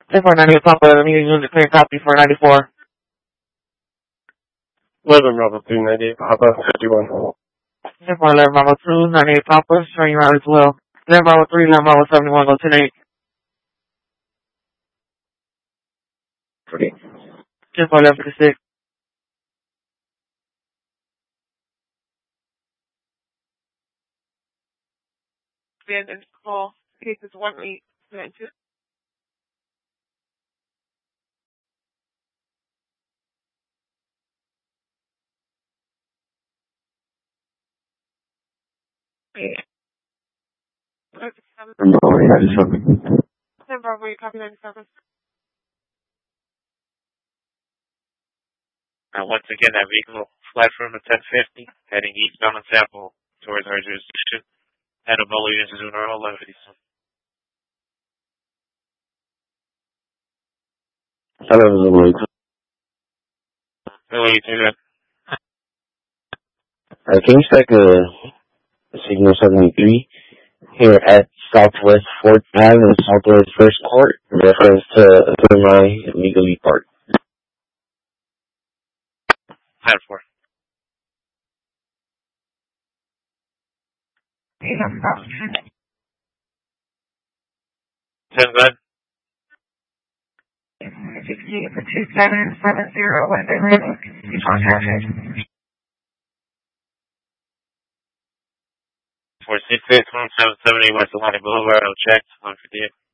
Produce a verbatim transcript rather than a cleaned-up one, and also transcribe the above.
ten four ninety-eight Papa, I need you to clear copy for ninety-four. eleven Bravo three ninety-eight Papa, fifty-one. ten four eleven Bravo two ninety-eight Papa, showing you out as well. eleven Bravo three, eleven Bravo seventy-one, go ten eight. ten four eleven fifty-six. And call cases one eight nine two. ten Bravo, you copy ninety-seven. Uh, once again, that vehicle flat from the ten fifty, heading eastbound on Sample towards our jurisdiction. Head of Bolo units is doing our eleven fifty-seven. Hello, Hello, you two. Uh, can you check uh, signal seventy-three here at Southwest fourth Avenue and Southwest First Court in reference to my legally parked? ten four. ten good. two seven seven zero four six six one seven seven eight West Atlantic Boulevard. I'll check. one fifty-eight.